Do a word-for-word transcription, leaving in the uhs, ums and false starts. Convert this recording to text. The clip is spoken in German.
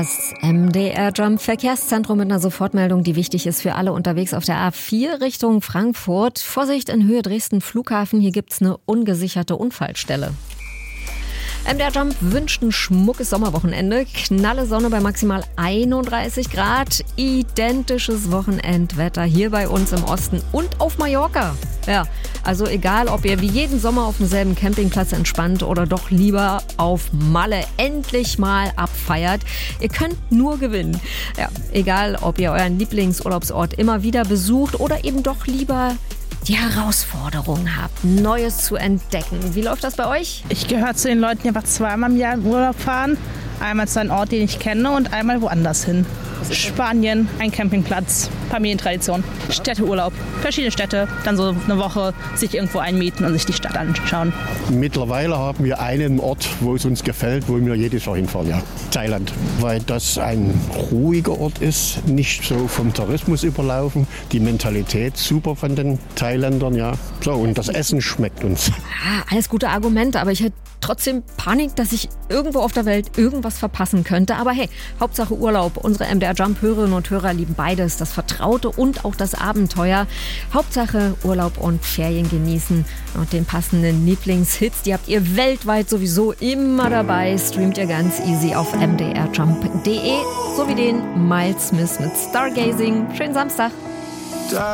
Das M D R Jump Verkehrszentrum mit einer Sofortmeldung, die wichtig ist für alle unterwegs auf der A vier Richtung Frankfurt. Vorsicht in Höhe Dresden Flughafen, hier gibt's eine ungesicherte Unfallstelle. M D R Jump wünscht ein schmuckes Sommerwochenende. Knalle Sonne bei maximal einunddreißig Grad. Identisches Wochenendwetter hier bei uns im Osten und auf Mallorca. Ja, also egal, ob ihr wie jeden Sommer auf demselben Campingplatz entspannt oder doch lieber auf Malle endlich mal abfeiert. Ihr könnt nur gewinnen. Ja, egal, ob ihr euren Lieblingsurlaubsort immer wieder besucht oder eben doch lieber die Herausforderung habt, Neues zu entdecken. Wie läuft das bei euch? Ich gehöre zu den Leuten, die einfach zweimal im Jahr im Urlaub fahren. Einmal zu einem Ort, den ich kenne, und einmal woanders hin. Spanien, ein Campingplatz, Familientradition, Städteurlaub, verschiedene Städte, dann so eine Woche sich irgendwo einmieten und sich die Stadt anschauen. Mittlerweile haben wir einen Ort, wo es uns gefällt, wo wir jedes Jahr hinfahren, ja. Thailand, weil das ein ruhiger Ort ist, nicht so vom Tourismus überlaufen, die Mentalität super von den Thailändern, ja. So, und das Essen schmeckt uns. Ja, alles gute Argumente, aber ich hätte trotzdem Panik, dass ich irgendwo auf der Welt irgendwas verpassen könnte. Aber hey, Hauptsache Urlaub. Unsere M D R Jump Hörerinnen und Hörer lieben beides, das Vertraute und auch das Abenteuer. Hauptsache Urlaub und Ferien genießen und den passenden Lieblingshits, die habt ihr weltweit sowieso immer dabei. Streamt ihr ganz easy auf m d r jump punkt d e sowie den Miles Smith mit Stargazing. Schönen Samstag.